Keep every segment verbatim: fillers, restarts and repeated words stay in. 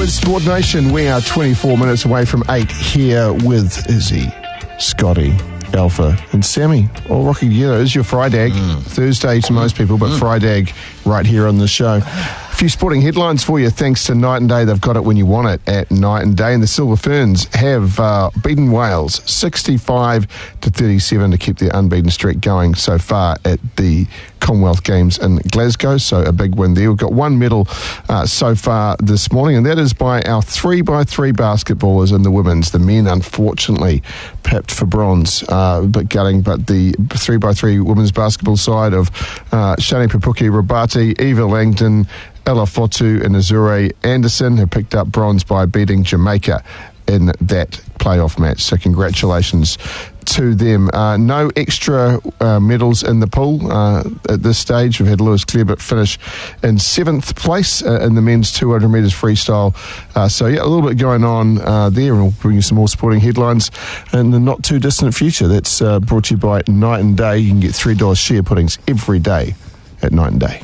with Sport Nation. We are twenty-four minutes away from eight here with Izzy, Scotty, Alpha and Sammy, all rocking together. It's your Friday, mm. Thursday to most people, but mm. Friday right here on the show. A few sporting headlines for you, thanks to Night and Day. They've got it when you want it at Night and Day. And the Silver Ferns have uh, beaten Wales sixty-five to thirty-seven to keep their unbeaten streak going so far at the Commonwealth Games in Glasgow. So a big win there. We've got one medal uh, so far this morning, and that is by our three by three basketballers in the women's. The men, unfortunately, pipped for bronze, uh, but gutting. But the three by three women's basketball side of uh, Shani Papuki, Rabati, Eva Langdon, Ella Fotu and Azure Anderson have picked up bronze by beating Jamaica in that playoff match. So congratulations to them. Uh, no extra uh, medals in the pool uh, at this stage. We've had Lewis Clareburt finish in seventh place uh, in the men's two hundred metres freestyle. Uh, so yeah, a little bit going on uh, there, and we'll bring you some more sporting headlines in the not too distant future. That's uh, brought to you by Night and Day. You can get three dollars share puddings every day at Night and Day.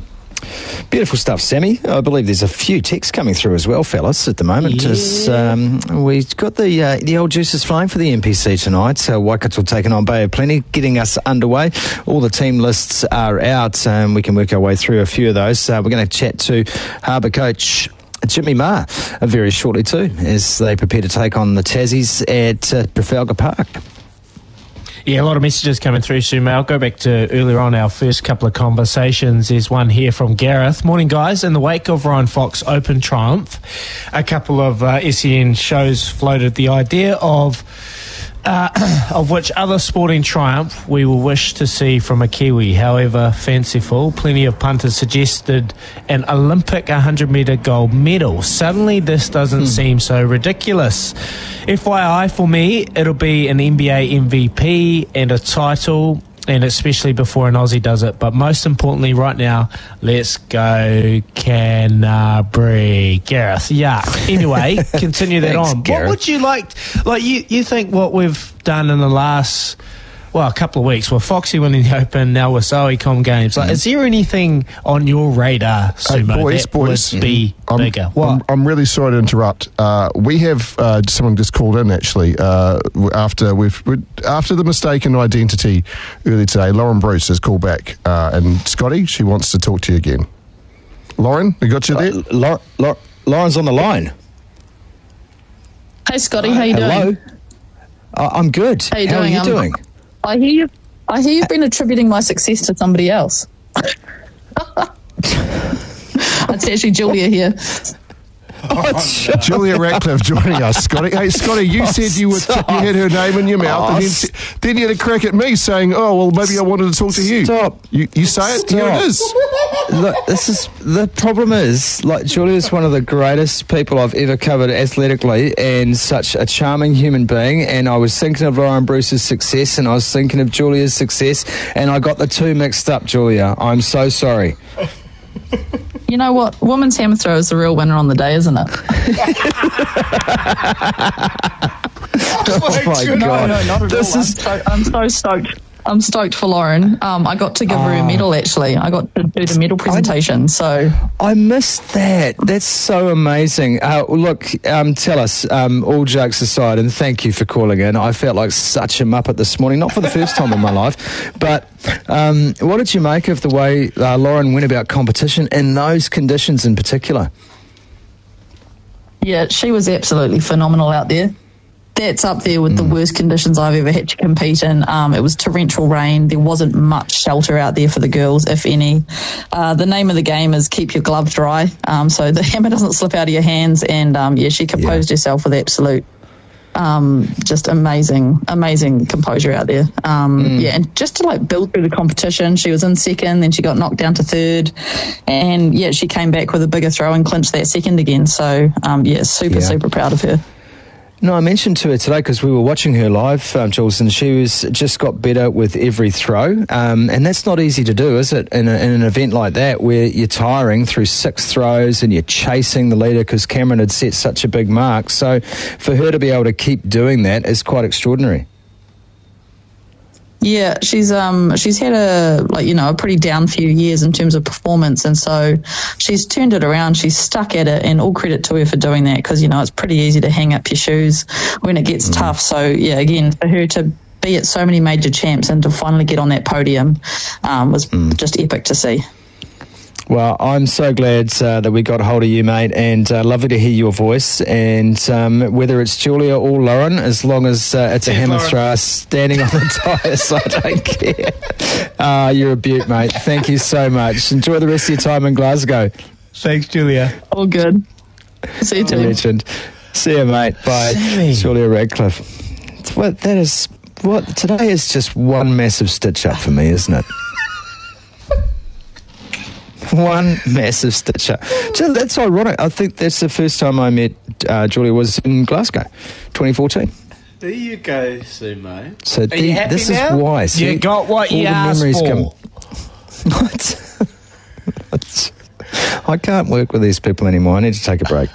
Beautiful stuff, Sammy. I believe there's a few texts coming through as well, fellas, at the moment. Yeah. As, um, we've got the uh, the old juices flying for the N P C tonight. Uh, Waikato taking on Bay of Plenty, getting us underway. All the team lists are out, and we can work our way through a few of those. Uh, we're going to chat to Harbour coach Jimmy Maher uh, very shortly too, as they prepare to take on the Tassies at uh, Trafalgar Park. Yeah, a lot of messages coming through soon, mate. I'll go back to earlier on our first couple of conversations. There's one here from Gareth. Morning, guys. In the wake of Ryan Fox Open triumph, a couple of uh, S E N shows floated the idea of uh, of which other sporting triumph we will wish to see from a Kiwi. However fanciful, plenty of punters suggested an Olympic one hundred metre gold medal. Suddenly, this doesn't hmm. seem so ridiculous. F Y I, for me, it'll be an N B A M V P and a title, and especially before an Aussie does it. But most importantly, right now, let's go Canterbury. Gareth, yeah. Anyway, continue that Thanks, on. Gareth. What would you like, like you, you think what we've done in the last, well, a couple of weeks, well, Foxy winning the Open, now with Zoe.com Games. Like, mm. is there anything on your radar, Sumo, hey, boys, that boys, would be I'm, bigger? What? I'm, I'm really sorry to interrupt. Uh, we have uh, someone just called in actually uh, after we've after the mistaken identity earlier today. Lauren Bruce has called back, uh, and Scotty, she wants to talk to you again. Lauren, we got you there. Uh, La- La- Lauren's on the line. Hey Scotty, how you Hello. doing? Uh, I'm good. How you how doing? are you Um, doing? I hear you. I hear you've been attributing my success to somebody else. It's actually Julia here. Oh, Julia Ratcliffe joining us, Scotty. Hey, Scotty, you Oh, said you were t- you had her name in your mouth, oh, and then, then you had a crack at me saying, "Oh, well, maybe I wanted to talk to you." Stop. You, you say it. Stop. Here it is. Look, this is the problem. Is like Julia's one of the greatest people I've ever covered athletically, and such a charming human being. And I was thinking of Lauren Bruce's success, and I was thinking of Julia's success, and I got the two mixed up. Julia, I'm so sorry. You know what? Women's hammer throw is the real winner on the day, isn't it? Oh my no, God! no, not at this all. is. I'm so, I'm so stoked. I'm stoked for Lauren. Um, I got to give her a medal, actually. I got to do the medal presentation, I, so... I missed that. That's so amazing. Uh, look, um, tell us, um, all jokes aside, and thank you for calling in. I felt like such a muppet this morning, not for the first time in my life, but um, what did you make of the way uh, Lauren went about competition in those conditions in particular? Yeah, she was absolutely phenomenal out there. That's up there with mm. the worst conditions I've ever had to compete in. Um, it was torrential rain. There wasn't much shelter out there for the girls, if any. Uh, the name of the game is keep your glove dry, um, so the hammer doesn't slip out of your hands. And, um, yeah, she composed yeah. herself with absolute, um, just amazing, amazing composure out there. Um, mm. Yeah, and just to, like, build through the competition, she was in second, then she got knocked down to third. And, yeah, she came back with a bigger throw and clinched that second again. So, um, yeah, super, yeah. super proud of her. No, I mentioned to her today because we were watching her live, um, Jules, and she was just got better with every throw. Um, and that's not easy to do, is it, in, a, in an event like that where you're tiring through six throws and you're chasing the leader because Cameron had set such a big mark. So for her to be able to keep doing that is quite extraordinary. Yeah, she's um she's had a like you know a pretty down few years in terms of performance, and so she's turned it around. She's stuck at it, and all credit to her for doing that, because you know it's pretty easy to hang up your shoes when it gets mm. tough. So yeah, again, for her to be at so many major champs and to finally get on that podium um, was mm. just epic to see. Well, I'm so glad uh, that we got hold of you, mate, and uh, lovely to hear your voice. And um, whether it's Julia or Lauren, as long as uh, it's a Cheers, hammer Lauren. thrust standing on the tyres, I don't care. Uh, you're a beaut, mate. Thank you so much. Enjoy the rest of your time in Glasgow. Thanks, Julia. All good. See you You too. mentioned. See you, mate. Bye. Sammy. Julia Radcliffe. It's what that is. What today is just one massive stitch up for me, isn't it? One massive stitch up. Jill, that's ironic. I think that's the first time I met uh, Julia was in Glasgow, twenty fourteen. There you go, Sue, mate. So Are you happy this now? is why. See, You got what all you the asked memories for. come. What? What? I can't work with these people anymore. I need to take a break.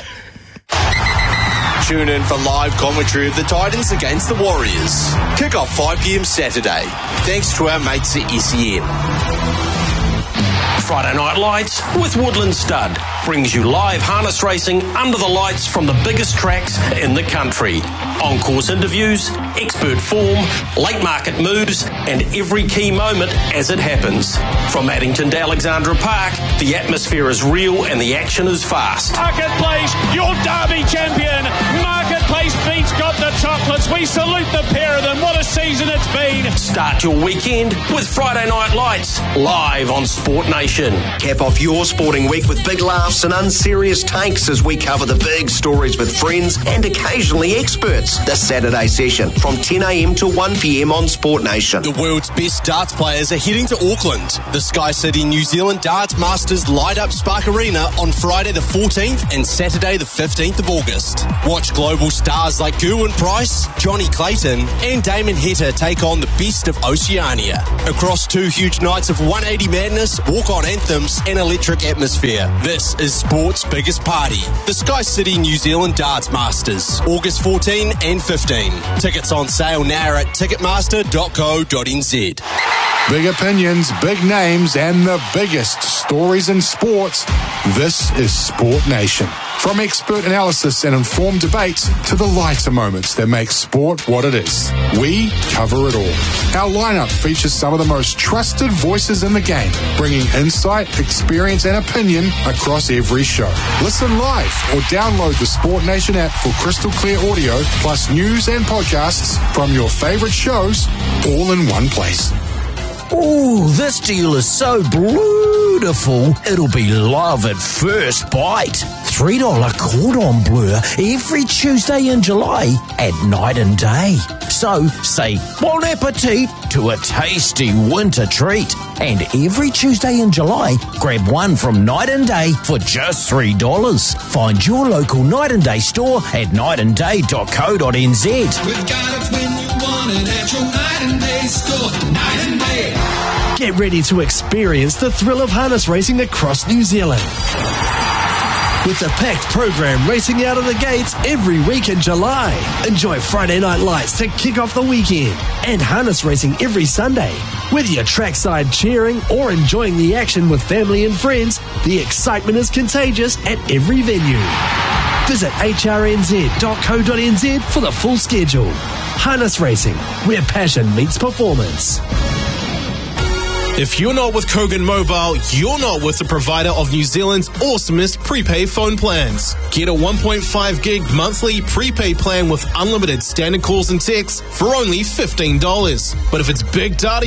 Tune in for live commentary of the Titans against the Warriors. Kick off five p.m. Saturday. Thanks to our mates at S E N. Friday Night Lights with Woodland Stud brings you live harness racing under the lights from the biggest tracks in the country. On-course interviews, expert form, late market moves, and every key moment as it happens. From Addington to Alexandra Park, the atmosphere is real and the action is fast. Marketplace, your Derby champion. Marketplace beats got the chocolates. We salute the pair of them. What a season it's been. Start your weekend with Friday Night Lights, live on Sport Nation. Cap off your sporting week with big laughs and unserious takes as we cover the big stories with friends and occasionally experts. This Saturday session from ten a.m. to one p.m. on Sport Nation. The world's best darts players are heading to Auckland. The Sky City New Zealand Darts Masters light up Spark Arena on Friday the fourteenth and Saturday the fifteenth of August. Watch global stars like Gerwyn Price, Johnny Clayton and Damon Heta take on the best of Oceania. Across two huge nights of one eighty madness, walk-on anthems and electric atmosphere. This is sport's biggest party. The Sky City New Zealand Darts Masters, August fourteenth and fifteenth. Tickets on sale now at ticketmaster dot co dot n z. Big opinions, big names, and the biggest stories in sports. This is Sport Nation. From expert analysis and informed debates to the lighter moments that make sport what it is, we cover it all. Our lineup features some of the most trusted voices in the game, bringing insight, experience, and opinion across every show. Listen live or download the Sport Nation app for crystal clear audio, plus news and podcasts from your favorite shows, all in one place. Ooh, this deal is so beautiful, it'll be love at first bite. three dollars cordon bleu every Tuesday in July at night and day. So say bon appetit to a tasty winter treat. And every Tuesday in July, grab one from Night and Day for just three dollars. Find your local Night and Day store at night and day dot co dot n z. We've got it when you want it at your Night and Day store. Night and Day. Get ready to experience the thrill of harness racing across New Zealand. With a packed program racing out of the gates every week in July. Enjoy Friday Night Lights to kick off the weekend and harness racing every Sunday. Whether you're trackside cheering or enjoying the action with family and friends, the excitement is contagious at every venue. Visit h r n z dot co dot n z for the full schedule. Harness racing, where passion meets performance. If you're not with Kogan Mobile, you're not with the provider of New Zealand's awesomest prepaid phone plans. Get a one point five gig monthly prepaid plan with unlimited standard calls and texts for only fifteen dollars. But if it's big data